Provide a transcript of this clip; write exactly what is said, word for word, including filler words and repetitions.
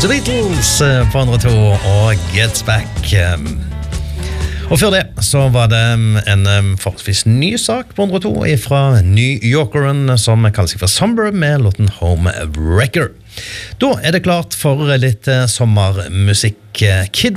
The Beatles på hundre og to og Gets Back. Og før det så var det en forholdsvis ny sak på hundre og to fra New Yorkeren som kaller seg for Somber med låten Home Wrecker. Da er det klart for litt sommermusikk. Kid